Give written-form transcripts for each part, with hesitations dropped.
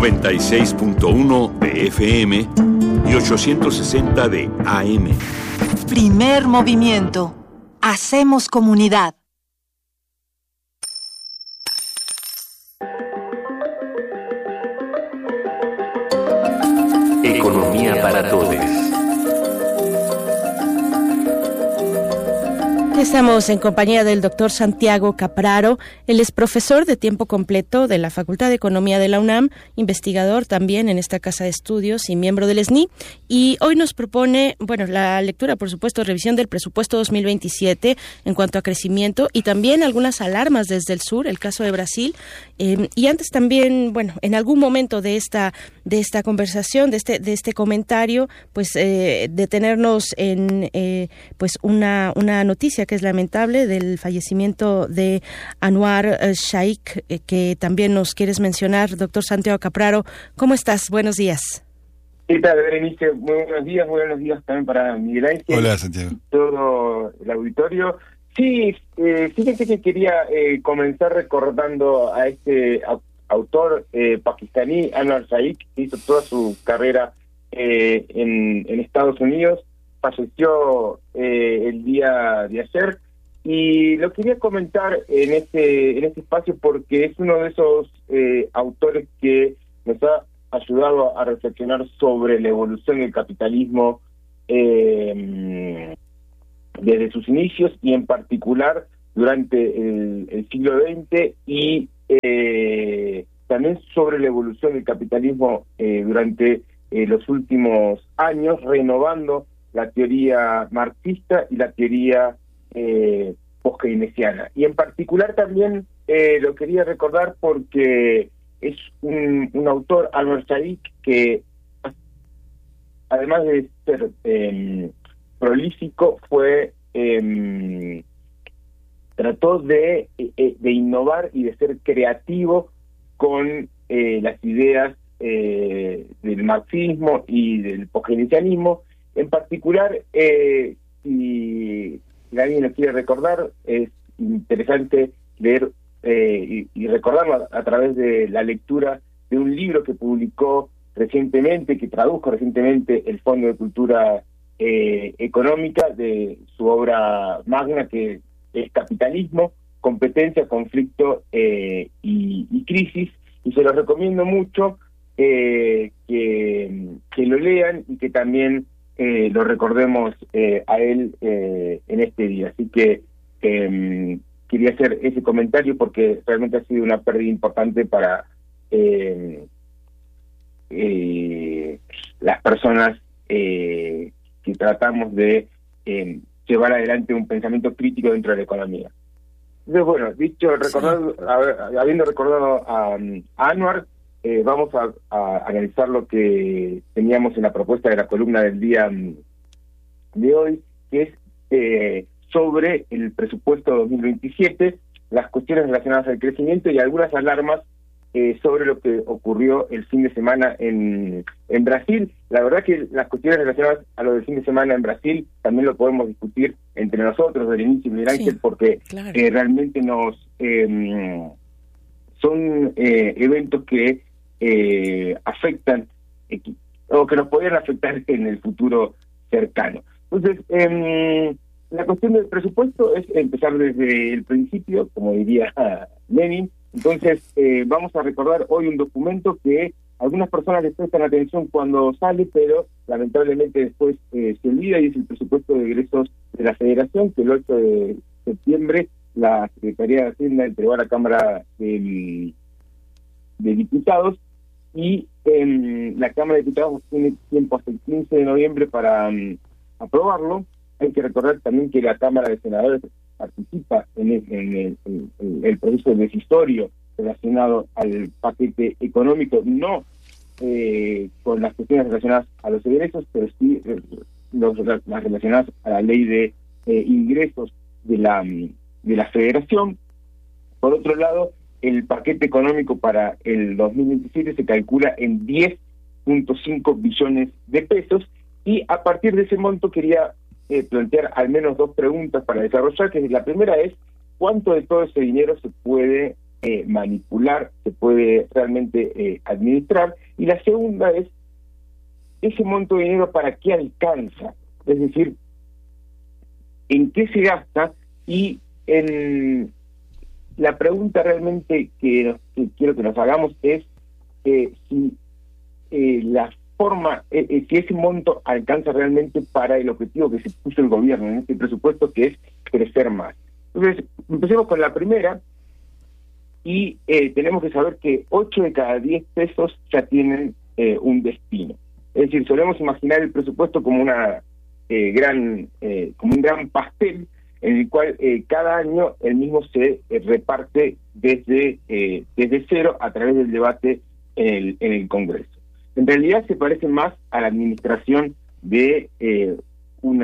96.1 de FM y 860 de AM. Primer movimiento. Hacemos comunidad. Economía para todos. Estamos en compañía del doctor Santiago Capraro. Él es profesor de tiempo completo de la Facultad de Economía de la UNAM, investigador también en esta casa de estudios y miembro del SNI. Y hoy nos propone, la lectura, por supuesto, revisión del presupuesto 2027 en cuanto a crecimiento y también algunas alarmas desde el sur, el caso de Brasil. Y antes también, en algún momento de esta conversación, de este comentario, detenernos en una noticia que es lamentable del fallecimiento de Anwar Shaikh, que también nos quieres mencionar, doctor Santiago Capraro. ¿Cómo estás? Buenos días. ¿Qué tal, Berenice? Muy buenos días también para Miguel Ángel. Hola, Santiago. Y todo el auditorio. Sí, fíjense que quería comenzar recordando a este autor pakistaní, Anwar Shaikh, que hizo toda su carrera en Estados Unidos. Falleció el día de ayer y lo quería comentar en este espacio porque es uno de esos autores que nos ha ayudado a reflexionar sobre la evolución del capitalismo desde sus inicios y en particular durante el siglo XX y también sobre la evolución del capitalismo durante los últimos años, renovando la teoría marxista y la teoría post-keynesiana. Y en particular también lo quería recordar porque es un autor, Anwar Shaikh, que además de ser prolífico, trató de innovar y de ser creativo con las ideas del marxismo y del post-keynesianismo. En particular, si alguien lo quiere recordar, es interesante leer y recordarlo a través de la lectura de un libro que publicó recientemente, que tradujo recientemente el Fondo de Cultura Económica, de su obra magna, que es Capitalismo, Competencia, Conflicto y Crisis, y se los recomiendo mucho que lo lean y que también lo recordemos a él en este día. Así que quería hacer ese comentario porque realmente ha sido una pérdida importante para las personas que tratamos de llevar adelante un pensamiento crítico dentro de la economía. Entonces, habiendo recordado a Anwar, vamos a analizar lo que teníamos en la propuesta de la columna del día de hoy, que es sobre el presupuesto 2027, las cuestiones relacionadas al crecimiento y algunas alarmas sobre lo que ocurrió el fin de semana en Brasil. La verdad que las cuestiones relacionadas a lo del fin de semana en Brasil también lo podemos discutir entre nosotros, Berenice y Miguel Ángel, porque claro, realmente son eventos que afectan o que nos podrían afectar en el futuro cercano. Entonces, la cuestión del presupuesto es empezar desde el principio, como diría Lenin. Entonces, vamos a recordar hoy un documento que algunas personas les prestan atención cuando sale, pero lamentablemente después se olvida, y es el presupuesto de egresos de la Federación, que el 8 de septiembre la Secretaría de Hacienda entregó a la Cámara de Diputados, y la Cámara de Diputados tiene tiempo hasta el 15 de noviembre para aprobarlo. Hay que recordar también que la Cámara de Senadores participa en el proceso decisorio relacionado al paquete económico, no con las cuestiones relacionadas a los egresos, pero sí las relacionadas a la ley de ingresos de la Federación. Por otro lado, el paquete económico para el 2027 se calcula en 10.5 billones de pesos, y a partir de ese monto quería plantear al menos dos preguntas para desarrollar, que la primera es: ¿cuánto de todo ese dinero se puede manipular, se puede realmente administrar. Y la segunda es, ese monto de dinero, ¿para qué alcanza? Es decir, ¿en qué se gasta? Y la pregunta realmente que quiero que nos hagamos es si la forma, si ese monto alcanza realmente para el objetivo que se puso el gobierno en este presupuesto, que es crecer más. Entonces, empecemos con la primera, y tenemos que saber que 8 de cada 10 pesos ya tienen un destino. Es decir, solemos imaginar el presupuesto como una como un gran pastel en el cual cada año el mismo se reparte desde cero a través del debate en el Congreso. En realidad se parece más a la administración de un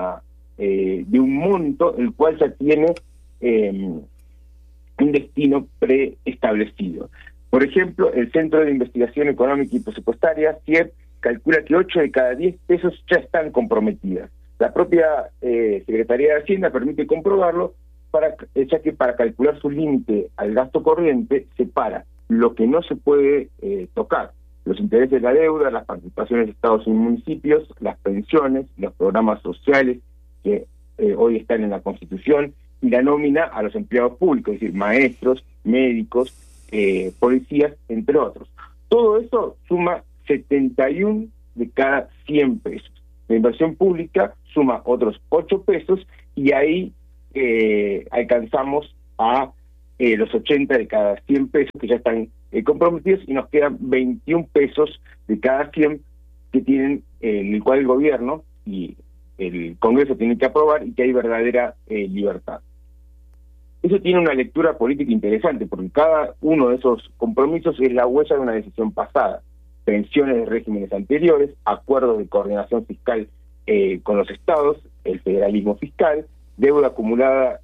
monto el cual ya tiene un destino preestablecido. Por ejemplo, el Centro de Investigación Económica y Presupuestaria, CIEP, calcula que 8 de cada 10 pesos ya están comprometidas. La propia Secretaría de Hacienda permite comprobarlo, ya que para calcular su límite al gasto corriente separa lo que no se puede tocar: los intereses de la deuda, las participaciones de estados y municipios, las pensiones, los programas sociales que hoy están en la Constitución, y la nómina a los empleados públicos, es decir, maestros, médicos, policías, entre otros. Todo eso suma 71 de cada 100 pesos. La inversión pública suma otros 8 pesos, y ahí alcanzamos a los 80 de cada 100 pesos que ya están comprometidos, y nos quedan 21 pesos de cada 100 que tienen, en el cual el gobierno y el Congreso tienen que aprobar, y que hay verdadera libertad. Eso tiene una lectura política interesante, porque cada uno de esos compromisos es la huella de una decisión pasada: pensiones de regímenes anteriores, acuerdos de coordinación fiscal con los estados, el federalismo fiscal, deuda acumulada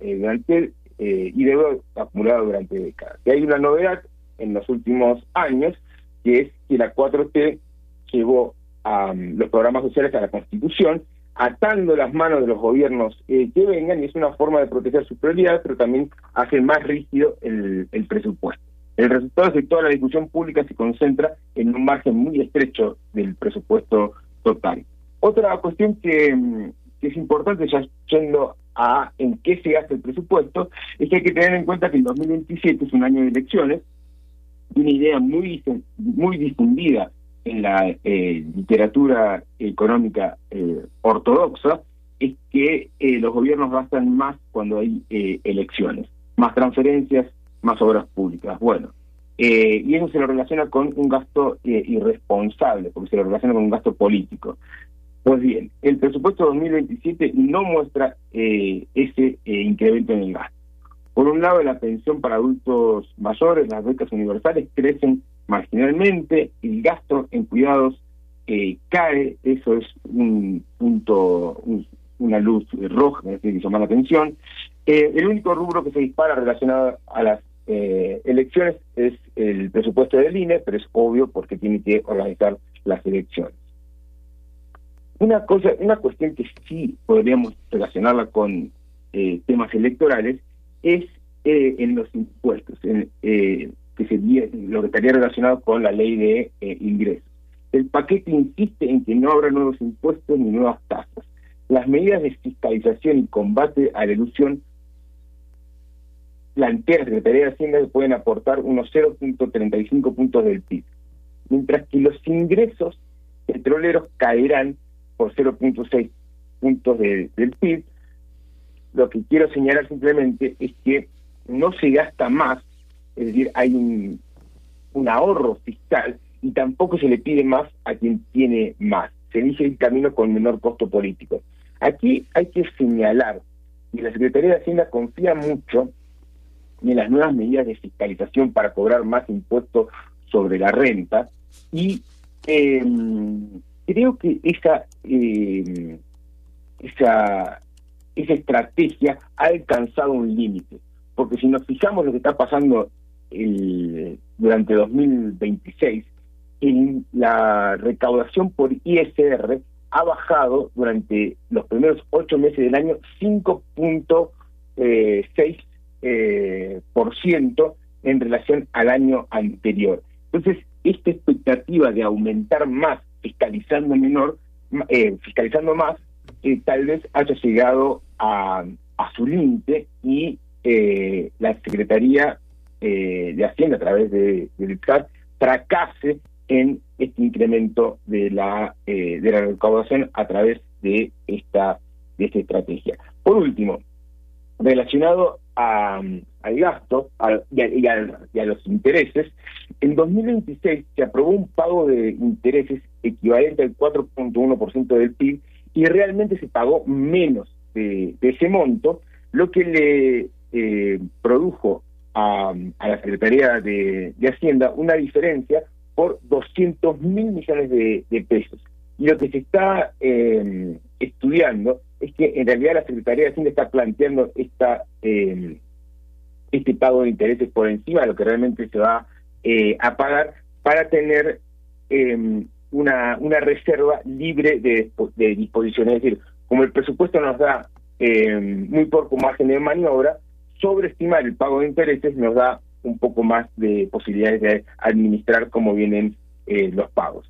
y deuda acumulada durante décadas. Y hay una novedad en los últimos años, que es que la 4T llevó a los programas sociales a la Constitución, atando las manos de los gobiernos que vengan, y es una forma de proteger sus prioridades, pero también hace más rígido el presupuesto. El resultado es que toda la discusión pública se concentra en un margen muy estrecho del presupuesto total. Otra cuestión que es importante, ya yendo a en qué se gasta el presupuesto, es que hay que tener en cuenta que el 2027 es un año de elecciones, y una idea muy difundida en la literatura económica ortodoxa es que los gobiernos gastan más cuando hay elecciones, más transferencias, más obras públicas. Bueno, y eso se lo relaciona con un gasto irresponsable, porque se lo relaciona con un gasto político. Pues bien, el presupuesto 2027 no muestra ese incremento en el gasto. Por un lado, la pensión para adultos mayores, las becas universales crecen marginalmente, el gasto en cuidados cae. Eso es un punto, una luz roja que tiene que llamar la atención. El único rubro que se dispara relacionado a las elecciones es el presupuesto del INE, pero es obvio porque tiene que organizar las elecciones. Una cuestión que sí podríamos relacionarla con temas electorales es en los impuestos, lo que estaría relacionado con la ley de ingresos. El paquete insiste en que no habrá nuevos impuestos ni nuevas tasas. Las medidas de fiscalización y combate a la elusión plantea la Secretaría de Hacienda que pueden aportar unos 0.35 puntos del PIB, mientras que los ingresos petroleros caerán por 0.6 puntos del PIB. Lo que quiero señalar simplemente es que no se gasta más, es decir, hay un ahorro fiscal, y tampoco se le pide más a quien tiene más. Se elige el camino con menor costo político. Aquí hay que señalar que la Secretaría de Hacienda confía mucho en las nuevas medidas de fiscalización para cobrar más impuestos sobre la renta, y creo que esa estrategia ha alcanzado un límite, porque si nos fijamos lo que está pasando durante 2026, la recaudación por ISR ha bajado durante los primeros 8 meses del año 5.6%, en relación al año anterior. Entonces, esta expectativa de aumentar más fiscalizando más, tal vez haya llegado a su límite y la Secretaría de Hacienda, a través del CAT, fracase en este incremento de la recaudación a través de esta estrategia. Por último, relacionado al gasto y a los intereses, en 2026 se aprobó un pago de intereses equivalente al 4.1% del PIB y realmente se pagó menos de ese monto, lo que le produjo a la Secretaría de Hacienda una diferencia por 200.000 millones de pesos. Y lo que se está estudiando es que en realidad la Secretaría de Hacienda está planteando este pago de intereses por encima de lo que realmente se va a pagar para tener una reserva libre de disposición. Es decir, como el presupuesto nos da muy poco margen de maniobra, sobreestimar el pago de intereses nos da un poco más de posibilidades de administrar cómo vienen los pagos.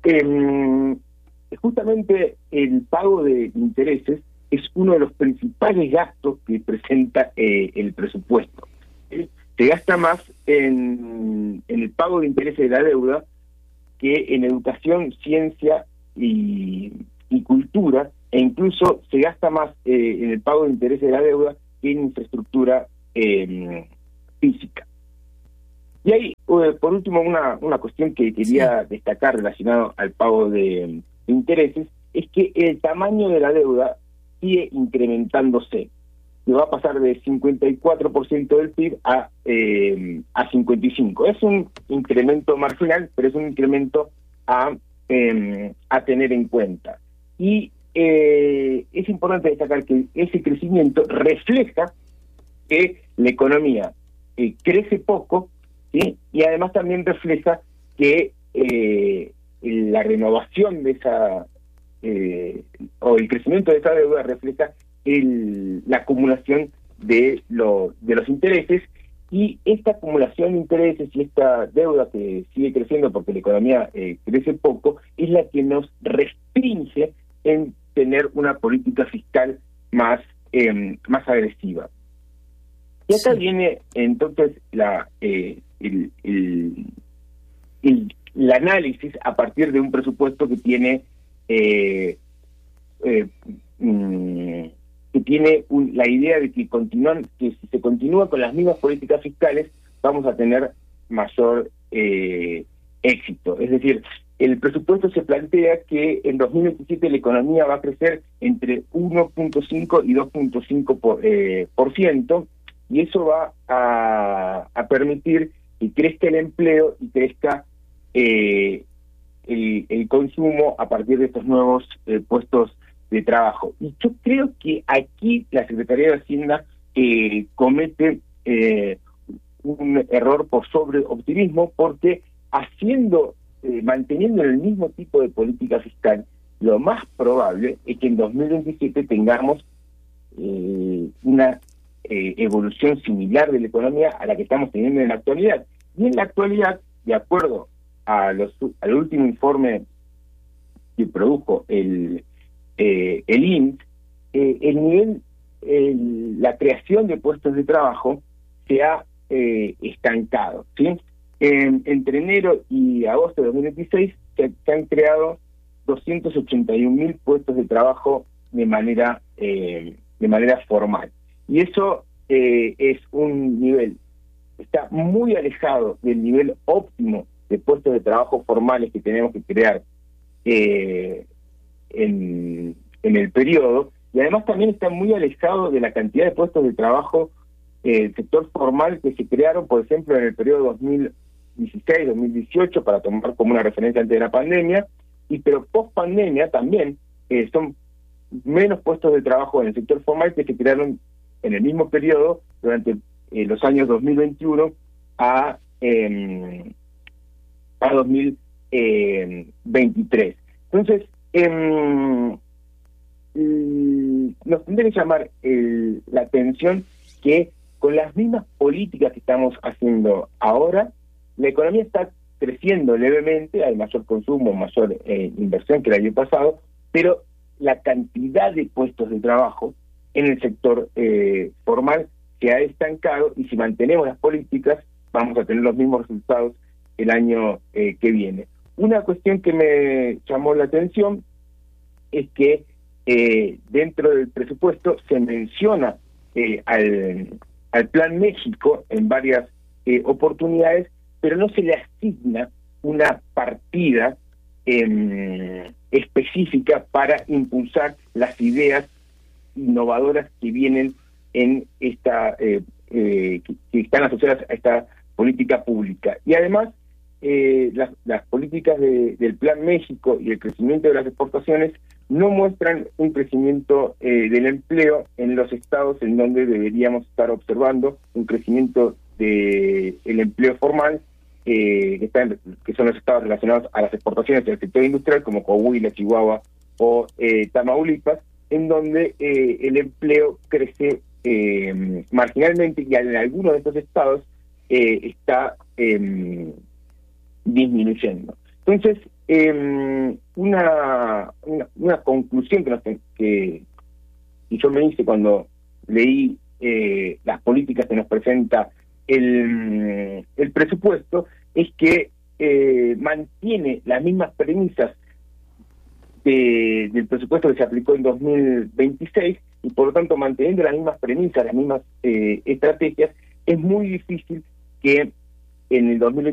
Justamente el pago de intereses es uno de los principales gastos que presenta el presupuesto. Se gasta más en el pago de intereses de la deuda que en educación, ciencia y cultura, e incluso se gasta más en el pago de intereses de la deuda que en infraestructura física. Y hay, por último, una cuestión que quería destacar relacionado al pago de intereses, es que el tamaño de la deuda sigue incrementándose. Se va a pasar de 54% del PIB a 55%. Es un incremento marginal, pero es un incremento a tener en cuenta. Y es importante destacar que ese crecimiento refleja que la economía crece poco, ¿sí? Y además también refleja que la renovación de esa o el crecimiento de esa deuda refleja la acumulación de los intereses, y esta acumulación de intereses y esta deuda que sigue creciendo porque la economía crece poco es la que nos restringe en tener una política fiscal más agresiva. Y acá viene entonces el análisis a partir de un presupuesto que tiene la idea de que si se continúa con las mismas políticas fiscales vamos a tener mayor éxito. Es decir, el presupuesto se plantea que en 2027 la economía va a crecer entre 1.5 y 2.5%, y eso va a permitir que crezca el empleo y crezca el consumo a partir de estos nuevos puestos de trabajo. Y yo creo que aquí la Secretaría de Hacienda comete un error por sobreoptimismo, porque manteniendo el mismo tipo de política fiscal, lo más probable es que en 2027 tengamos una evolución similar de la economía a la que estamos teniendo en la actualidad. Y en la actualidad, de acuerdo al último informe que produjo el INS, la creación de puestos de trabajo se ha estancado, ¿sí? Entre enero y agosto de 2026 se han creado 281.000 puestos de trabajo de manera formal. Y eso es un nivel, está muy alejado del nivel óptimo de puestos de trabajo formales que tenemos que crear en el periodo, y además también está muy alejado de la cantidad de puestos de trabajo del sector formal que se crearon, por ejemplo, en el periodo 2016-2018, para tomar como una referencia antes de la pandemia, pero post pandemia también son menos puestos de trabajo en el sector formal que se crearon en el mismo periodo durante los años 2021 a 2023. Entonces, nos tendría que llamar la atención que con las mismas políticas que estamos haciendo ahora, la economía está creciendo levemente, hay mayor consumo, mayor inversión que el año pasado, pero la cantidad de puestos de trabajo en el sector formal se ha estancado, y si mantenemos las políticas vamos a tener los mismos resultados el año que viene. Una cuestión que me llamó la atención es que dentro del presupuesto se menciona al Plan México en varias oportunidades, pero no se le asigna una partida específica para impulsar las ideas innovadoras que vienen en esta que están asociadas a esta política pública. Y además las políticas del Plan México y el crecimiento de las exportaciones no muestran un crecimiento del empleo en los estados en donde deberíamos estar observando un crecimiento del empleo formal, que son los estados relacionados a las exportaciones del sector industrial, como Coahuila, Chihuahua o Tamaulipas, en donde el empleo crece marginalmente, y en algunos de estos estados está disminuyendo. Entonces, una conclusión que yo me hice cuando leí las políticas que nos presenta el presupuesto es que mantiene las mismas premisas del presupuesto que se aplicó en 2026, y por lo tanto, manteniendo las mismas premisas, las mismas estrategias, es muy difícil que en el 2026